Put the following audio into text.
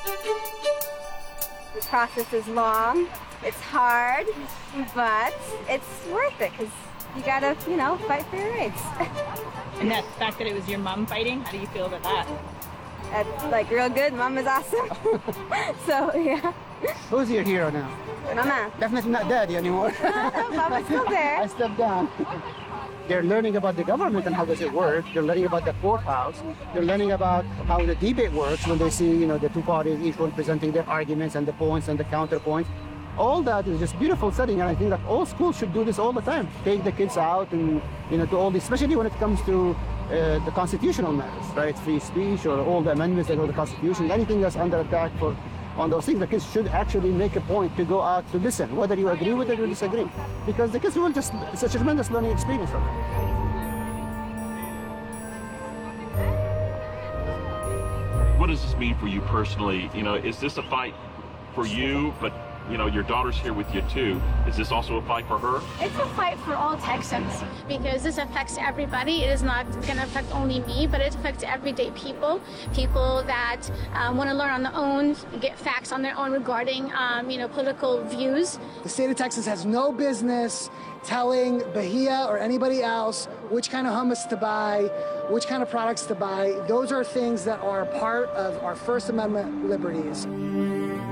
The process is long, it's hard, but it's worth it because you gotta, fight for your rights. And that fact that it was your mom fighting, how do you feel about that? That's real good. Mom is awesome. So, yeah. Who's your hero now? Mama. Definitely not Daddy anymore. No, Mama's still there. I stepped down. They're learning about the government and how does it work. They're learning about the courthouse. They're learning about how the debate works when they see, the two parties, each one presenting their arguments and the points and the counterpoints. All that is just beautiful setting, and I think that all schools should do this all the time. Take the kids out and, do all this, especially when it comes to the constitutional matters, right? Free speech or all the amendments that go to the Constitution, anything that's under attack on those things, the kids should actually make a point to go out to listen, whether you agree with it or disagree. Because the kids will it's a tremendous learning experience for them. What does this mean for you personally? Is this a fight for you, but your daughter's here with you too. Is this also a fight for her? It's a fight for all Texans because this affects everybody. It is not going to affect only me, but it affects everyday people that want to learn on their own, get facts on their own regarding, political views. The state of Texas has no business telling Bahia or anybody else which kind of hummus to buy, which kind of products to buy. Those are things that are part of our First Amendment liberties.